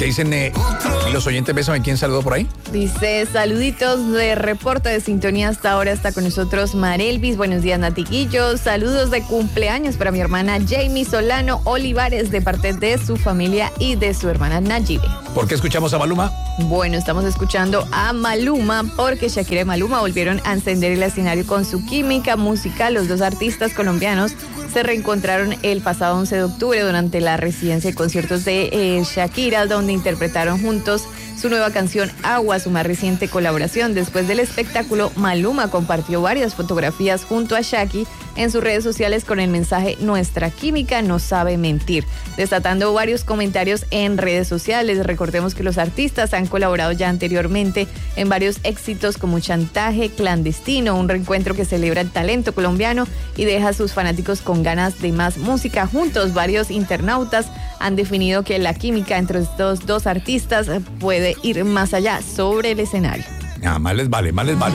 ¿Qué dicen los oyentes? Besos, ¿a quién saludó por ahí? Dice, saluditos de reporte de sintonía. Hasta ahora está con nosotros Marelvis. Buenos días, Natiquillos. Saludos de cumpleaños para mi hermana Jamie Solano Olivares, de parte de su familia y de su hermana Nayibe. ¿Por qué escuchamos a Maluma? Bueno, estamos escuchando a Maluma porque Shakira y Maluma volvieron a encender el escenario con su química musical. Los dos artistas colombianos se reencontraron el pasado 11 de octubre durante la residencia de conciertos de Shakira, donde interpretaron juntos su nueva canción Agua, su más reciente colaboración. Después del espectáculo, Maluma compartió varias fotografías junto a Shakira en sus redes sociales con el mensaje "Nuestra química no sabe mentir", desatando varios comentarios en redes sociales. Recordemos que los artistas han colaborado ya anteriormente en varios éxitos como Chantaje, Clandestino, un reencuentro que celebra el talento colombiano y deja a sus fanáticos con ganas de más música juntos. Varios internautas han definido que la química entre estos dos artistas puede ir más allá sobre el escenario. Más les vale, más les vale.